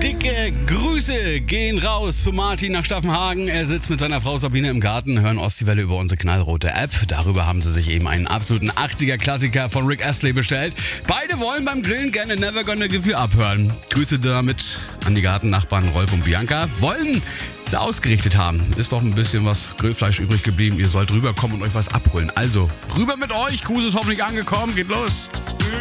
Dicke Grüße gehen raus zu Martin nach Staffenhagen. Er sitzt mit seiner Frau Sabine im Garten, hören Ostseewelle über unsere knallrote App. Darüber haben sie sich eben einen absoluten 80er-Klassiker von Rick Astley bestellt. Beide wollen beim Grillen gerne Never Gonna Give You Up hören. Grüße damit an die Gartennachbarn Rolf und Bianca. Wollen sie ausgerichtet haben. Ist doch ein bisschen was Grillfleisch übrig geblieben. Ihr sollt rüberkommen und euch was abholen. Also, rüber mit euch. Gruß ist hoffentlich angekommen. Geht los.